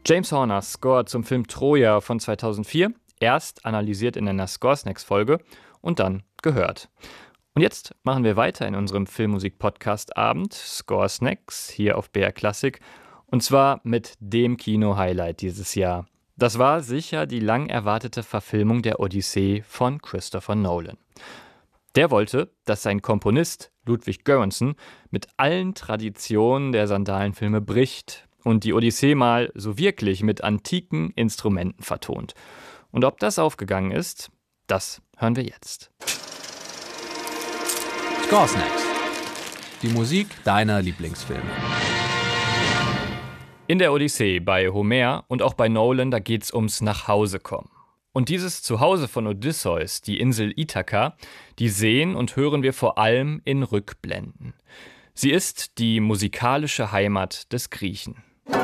James Horners Score zum Film Troja von 2004, erst analysiert in einer Scoresnacks-Folge und dann gehört. Und jetzt machen wir weiter in unserem Filmmusik-Podcast-Abend Scoresnacks hier auf BR Classic und zwar mit dem Kino-Highlight dieses Jahr. Das war sicher die lang erwartete Verfilmung der Odyssee von Christopher Nolan. Der wollte, dass sein Komponist Ludwig Göransson mit allen Traditionen der Sandalenfilme bricht und die Odyssee mal so wirklich mit antiken Instrumenten vertont. Und ob das aufgegangen ist, das hören wir jetzt. Scoresnacks. Die Musik deiner Lieblingsfilme. In der Odyssee bei Homer und auch bei Nolan, da geht's ums Nachhausekommen. Und dieses Zuhause von Odysseus, die Insel Ithaka, die sehen und hören wir vor allem in Rückblenden. Sie ist die musikalische Heimat des Griechen.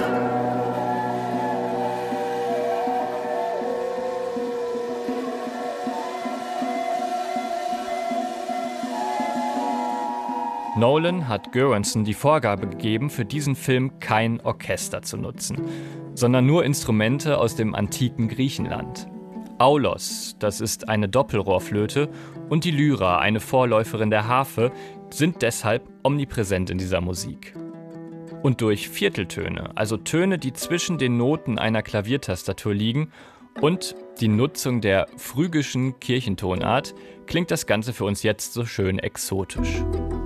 Nolan hat Göransson die Vorgabe gegeben, für diesen Film kein Orchester zu nutzen, sondern nur Instrumente aus dem antiken Griechenland. Aulos, das ist eine Doppelrohrflöte, und die Lyra, eine Vorläuferin der Harfe, sind deshalb omnipräsent in dieser Musik. Und durch Vierteltöne, also Töne, die zwischen den Noten einer Klaviertastatur liegen, und die Nutzung der phrygischen Kirchentonart, klingt das Ganze für uns jetzt so schön exotisch.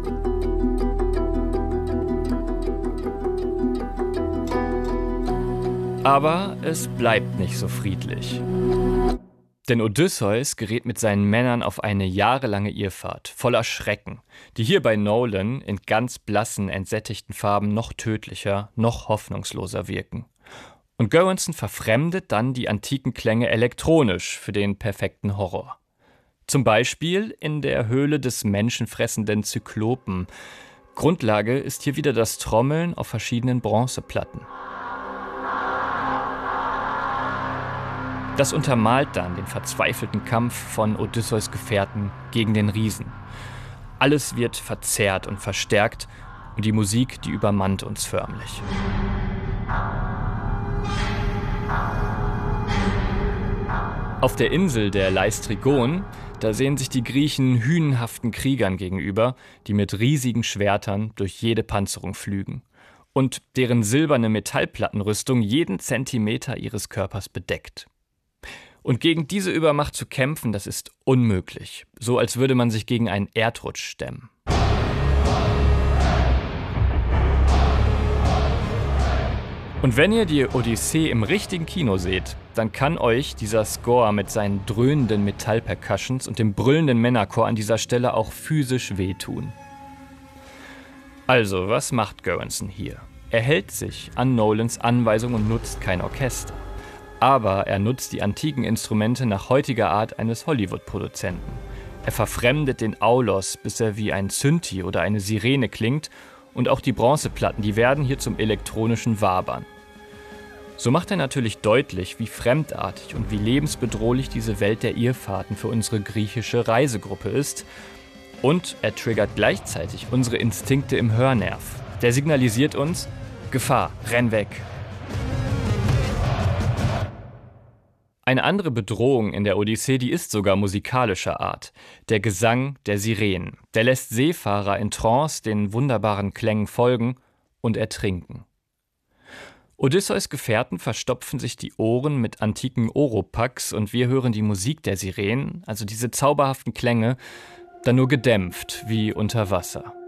Aber es bleibt nicht so friedlich. Denn Odysseus gerät mit seinen Männern auf eine jahrelange Irrfahrt, voller Schrecken, die hier bei Nolan in ganz blassen, entsättigten Farben noch tödlicher, noch hoffnungsloser wirken. Und Göransson verfremdet dann die antiken Klänge elektronisch für den perfekten Horror. Zum Beispiel in der Höhle des menschenfressenden Zyklopen. Grundlage ist hier wieder das Trommeln auf verschiedenen Bronzeplatten. Das untermalt dann den verzweifelten Kampf von Odysseus Gefährten gegen den Riesen. Alles wird verzerrt und verstärkt und die Musik, die übermannt uns förmlich. Auf der Insel der Leistrigon, da sehen sich die Griechen hünenhaften Kriegern gegenüber, die mit riesigen Schwertern durch jede Panzerung pflügen und deren silberne Metallplattenrüstung jeden Zentimeter ihres Körpers bedeckt. Und gegen diese Übermacht zu kämpfen, das ist unmöglich. So als würde man sich gegen einen Erdrutsch stemmen. Und wenn ihr die Odyssee im richtigen Kino seht, dann kann euch dieser Score mit seinen dröhnenden Metallpercussions und dem brüllenden Männerchor an dieser Stelle auch physisch wehtun. Also, was macht Göransson hier? Er hält sich an Nolans Anweisung und nutzt kein Orchester. Aber er nutzt die antiken Instrumente nach heutiger Art eines Hollywood-Produzenten. Er verfremdet den Aulos, bis er wie ein Synthi oder eine Sirene klingt, und auch die Bronzeplatten, die werden hier zum elektronischen Wabern. So macht er natürlich deutlich, wie fremdartig und wie lebensbedrohlich diese Welt der Irrfahrten für unsere griechische Reisegruppe ist. Und er triggert gleichzeitig unsere Instinkte im Hörnerv. Der signalisiert uns: Gefahr, renn weg. Eine andere Bedrohung in der Odyssee, die ist sogar musikalischer Art. Der Gesang der Sirenen. Der lässt Seefahrer in Trance den wunderbaren Klängen folgen und ertrinken. Odysseus Gefährten verstopfen sich die Ohren mit antiken Oropax und wir hören die Musik der Sirenen, also diese zauberhaften Klänge, dann nur gedämpft wie unter Wasser.